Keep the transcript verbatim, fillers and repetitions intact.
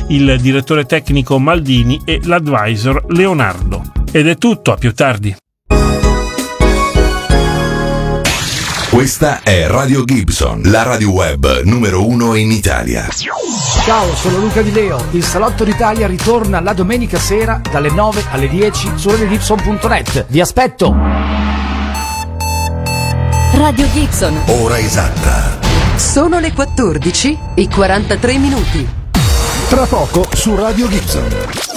il direttore tecnico Maldini e l'advisor Leonardo. Ed è tutto, a più tardi. Questa è Radio Gibson, la radio web numero uno in Italia. Ciao, sono Luca Di Leo. Il Salotto d'Italia ritorna la domenica sera dalle nove alle dieci su radio gibson punto net. Vi aspetto! Radio Gibson. Ora esatta. Sono le quattordici e quarantatré minuti. Tra poco su Radio Gibson.